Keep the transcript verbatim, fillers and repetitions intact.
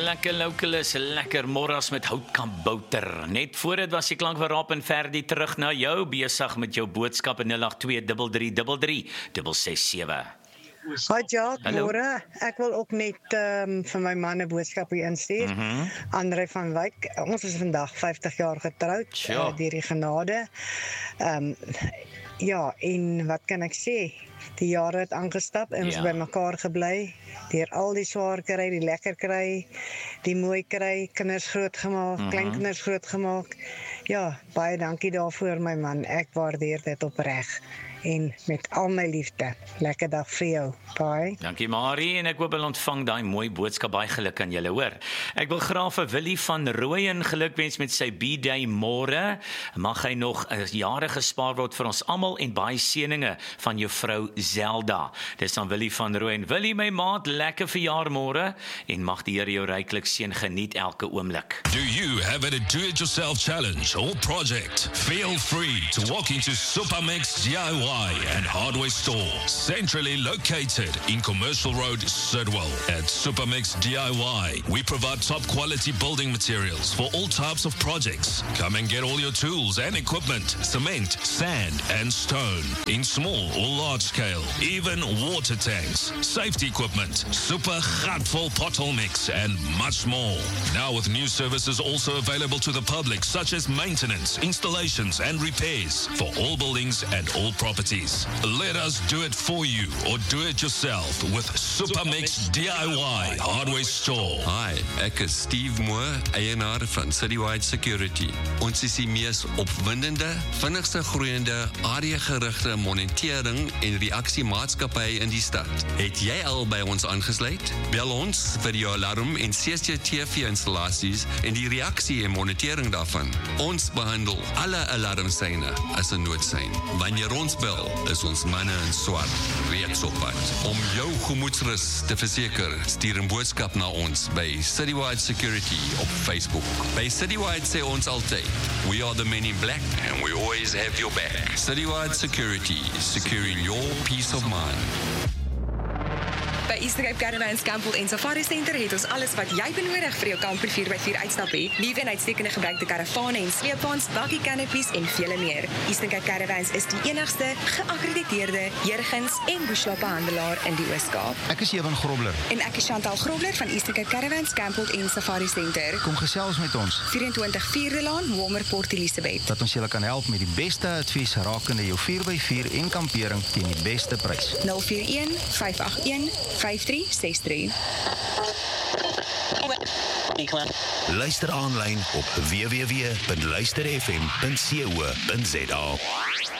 lekker lokalis, lekker morras met houtkamp bouter. Net voor dit was die klank van Raap en Ferdi terug na jou, besig met jou boodskap in nul agt twee drie drie drie drie ses ses sewe. Hi Jacques, môre. Ek wil ook net um, vir my man 'n boodskap hier instuur. Mm -hmm. André van Wyk, ons is vandag vyftig jaar getroud, Sure. uh, deur die genade. Um, ja, en wat kan ek sê? Die jare het aangestap en ons Ja. by mekaar gebly. Deur al die swaar kry, die lekker kry, die mooi kry, kinders grootgemaak, Mhm. kleinkinders grootgemaak. Ja, baie dankie daarvoor my man. Ek waardeer dit opreg. En met al my liefde. Lekker dag vir jou. Bye. Dankie Marie, en ek hoop hulle ontvang daai mooi boodskap, baie geluk aan julle, hoor. Ek wil graag vir Willie van Rooyen gelukwens met sy B-day môre. Mag hy nog uh, jare gespaar word vir ons almal en baie seëninge van juffrou Zelda. Dis aan Willie van Rooyen. Willie my maat, lekker verjaar môre en mag die Here jou ryklik seën, geniet elke oomblik. Do you have a do-it-yourself challenge or project? Feel free to walk into Supermix D I Y and Hardware Store, centrally located in Commercial Road, Sidwell. At Supermix D I Y, we provide top-quality building materials for all types of projects. Come and get all your tools and equipment, cement, sand, and stone, in small or large scale, even water tanks, safety equipment, super gatvol pothole mix, and much more. Now with new services also available to the public, such as maintenance, installations, and repairs for all buildings and all properties. Let us do it for you or do it yourself with Supermix D I Y Hardware Store. Hi, ek is Steve Moore, eienaar van Citywide Security. Ons is die mees opwindende, vinnigste groeiende, area-gerigte monitering en reaksiemaatskappy in die stad. Het jy al by ons aangesluit? Bel ons vir jou alarm en C C T V-installasies en die reaksie en monitering daarvan. Ons behandel alle alarmsyne as 'n noodsein. Wanneer ons bel, is ons manne in swart reeds op pad. Om jou gemoedsrus te verseker, stuur 'n boodskap na ons by Citywide Security op Facebook. By Citywide sê ons altyd, we are the men in black and we always have your back. Citywide Security, securing your peace of mind. By Eastern Cape Caravans, Campbell en Safari Center het ons alles wat jy benodig vir jou kamper vier by vier uitstap hê. Nuwe en uitstekende gebruikte karavane en sleepwaens, bakkie canopies en vele meer. Eastern Cape Caravans is die enigste geakkrediteerde Jurgens en Bushlope-handelaar in die Oos-Kaap. Ek is Ewan Grobler. En ek is Chantal Grobler van Eastern Cape Caravans, Campbell en Safari Center. Kom gesels met ons, vyf vierde Laan, Walmer, Port Elizabeth. dat ons julle kan help met die beste advies rakende jou vier by vier en kampering teen die beste prys. nul vier een vyf agt een vyf drie ses drie. Luister aanlyn op w w w punt luister f m punt co punt za.